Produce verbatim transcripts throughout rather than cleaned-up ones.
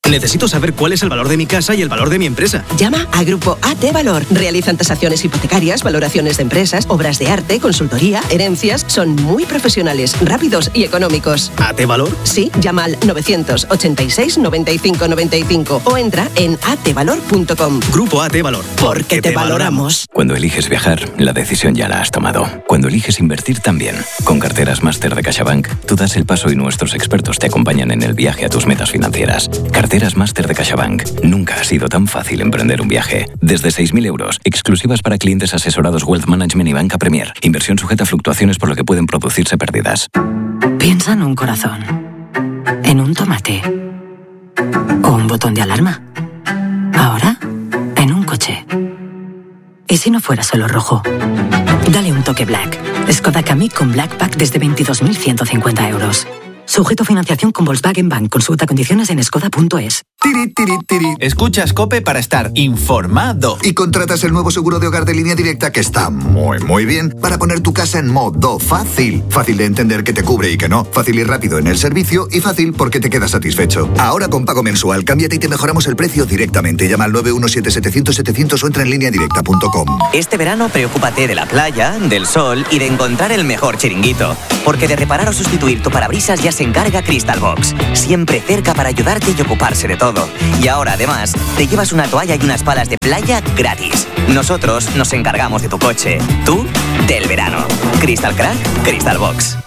Necesito saber cuál es el valor de mi casa y el valor de mi empresa. Llama a Grupo A T Valor. Realizan tasaciones hipotecarias, valoraciones de empresas, obras de arte, consultoría, herencias. Son muy profesionales, rápidos y económicos. ¿A T Valor? Sí, llama al novecientos ochenta y seis noventa y cinco noventa y cinco o entra en a t valor punto com. Grupo A T Valor. Porque te valoramos. Cuando eliges viajar, la decisión ya la has tomado. Cuando eliges invertir también. Con Carteras Máster de CaixaBank, tú das el paso y nuestros expertos te acompañan en el viaje a tus metas financieras. Carteras Máster de CaixaBank. Nunca ha sido tan fácil emprender un viaje. Desde seis mil euros, exclusivas para clientes asesorados Wealth Management y Banca Premier. Inversión sujeta a fluctuaciones por lo que pueden producirse pérdidas. Piensa en un corazón, en un tomate o un botón de alarma. Ahora, en un coche. ¿Y si no fuera solo rojo? Dale un toque Black. Skoda Kamiq con Black Pack desde veintidós mil ciento cincuenta euros. Sujeto a financiación con Volkswagen Bank. Consulta condiciones en skoda punto es. Tiri, tiri, tiri. Escuchas COPE para estar informado. Y contratas el nuevo seguro de hogar de Línea Directa que está muy, muy bien para poner tu casa en modo fácil. Fácil de entender que te cubre y que no. Fácil y rápido en el servicio y fácil porque te quedas satisfecho. Ahora con pago mensual, cámbiate y te mejoramos el precio directamente. Llama al nueve uno siete setecientos setecientos o entra en línea directa punto com. Este verano preocúpate de la playa, del sol y de encontrar el mejor chiringuito. Porque de reparar o sustituir tu parabrisas ya se encarga Crystal Box. Siempre cerca para ayudarte y ocuparse de todo. Y ahora, además, te llevas una toalla y unas palas de playa gratis. Nosotros nos encargamos de tu coche. Tú, del verano. Crystal Crack, Crystal Box.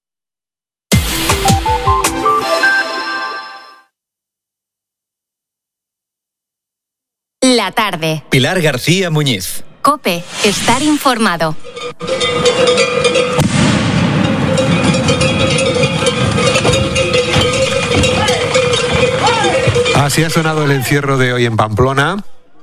La tarde. Pilar García Muñiz. COPE. Estar informado. Así ha sonado el encierro de hoy en Pamplona.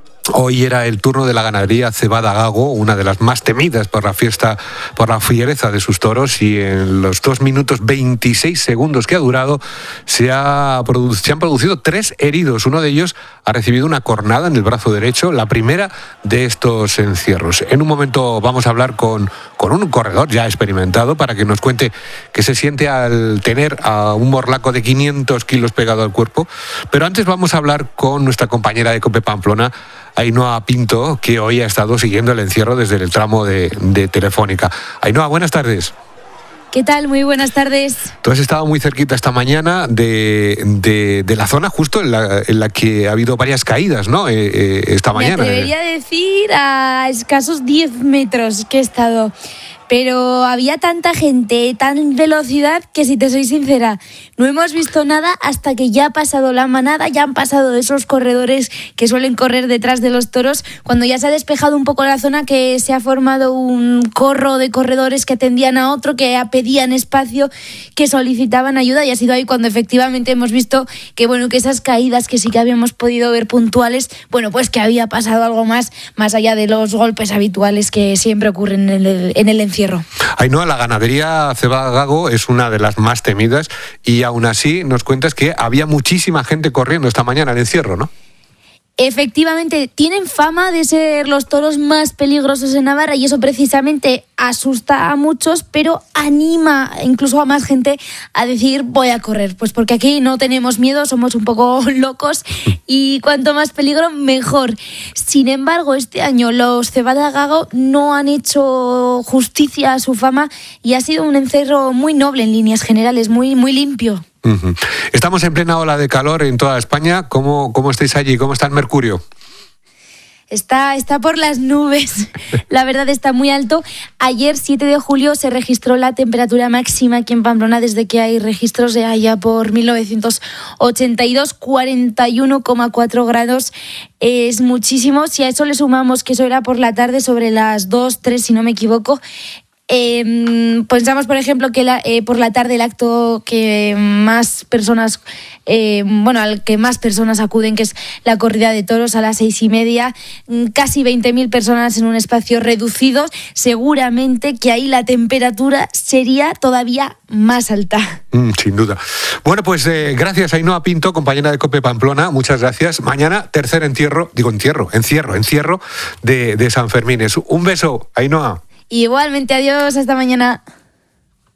Hoy era el turno de la ganadería Cebada Gago, una de las más temidas por la fiesta, por la fiereza de sus toros, y en los dos minutos veintiséis segundos que ha durado se, ha produ- se han producido tres heridos. Uno de ellos ha recibido una cornada en el brazo derecho, la primera de estos encierros. En un momento vamos a hablar con, con un corredor ya experimentado para que nos cuente qué se siente al tener a un morlaco de quinientos kilos pegado al cuerpo. Pero antes vamos a hablar con nuestra compañera de COPE Pamplona, Ainhoa Pinto, que hoy ha estado siguiendo el encierro desde el tramo de, de Telefónica. Ainhoa, buenas tardes. ¿Qué tal? Muy buenas tardes. Tú has estado muy cerquita esta mañana de, de, de la zona justo en la, en la que ha habido varias caídas, ¿no? Eh, eh, esta mañana. Me atrevería a decir a escasos diez metros que he estado. Pero había tanta gente, tan velocidad, que si te soy sincera, no hemos visto nada hasta que ya ha pasado la manada, ya han pasado esos corredores que suelen correr detrás de los toros, cuando ya se ha despejado un poco la zona, que se ha formado un corro de corredores que atendían a otro, que pedían espacio, que solicitaban ayuda, y ha sido ahí cuando efectivamente hemos visto que, bueno, que esas caídas que sí que habíamos podido ver puntuales, bueno, pues que había pasado algo más, más allá de los golpes habituales que siempre ocurren en el, en el encierro. Ainhoa, la ganadería Cebada Gago es una de las más temidas y aún así nos cuentas que había muchísima gente corriendo esta mañana en encierro, ¿no? Efectivamente, tienen fama de ser los toros más peligrosos en Navarra y eso precisamente asusta a muchos, pero anima incluso a más gente a decir voy a correr, pues porque aquí no tenemos miedo, somos un poco locos y cuanto más peligro mejor. Sin embargo, este año los Cebada Gago no han hecho justicia a su fama y ha sido un encierro muy noble en líneas generales, muy, muy limpio. Uh-huh. Estamos en plena ola de calor en toda España. ¿Cómo, cómo estáis allí? ¿Cómo está el mercurio? Está, está por las nubes, la verdad está muy alto. Ayer, siete de julio, se registró la temperatura máxima aquí en Pamplona desde que hay registros de allá por mil novecientos ochenta y dos, cuarenta y uno coma cuatro grados. Es muchísimo. Si a eso le sumamos que eso era por la tarde, sobre las dos, tres, si no me equivoco, Eh, pensamos, por ejemplo, que la, eh, por la tarde el acto que más personas, eh, bueno, al que más personas acuden, que es la corrida de toros a las seis y media, casi veinte mil personas en un espacio reducido, seguramente que ahí la temperatura sería todavía más alta. Mm, sin duda. Bueno, pues eh, gracias Ainhoa Pinto, compañera de COPE Pamplona, muchas gracias. Mañana tercer entierro, digo entierro, encierro, encierro de, de San Fermín. Un beso, Ainhoa. Igualmente, adiós, hasta mañana.